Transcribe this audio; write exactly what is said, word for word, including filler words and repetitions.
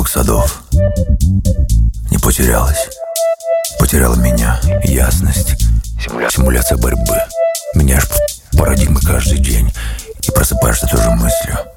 зеленых садов. Не потерялась. Потеряла меня, ясность. Симуля... Симуляция борьбы. Меняешь парадигмы каждый день. И просыпаешься той же мыслью.